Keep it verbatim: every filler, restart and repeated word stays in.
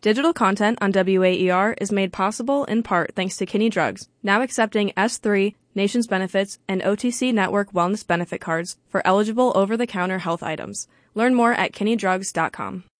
Digital content on W A E R is made possible in part thanks to Kinney Drugs, now accepting S three, Nations Benefits, and O T C Network Wellness Benefit Cards for eligible over-the-counter health items. Learn more at kinney drugs dot com.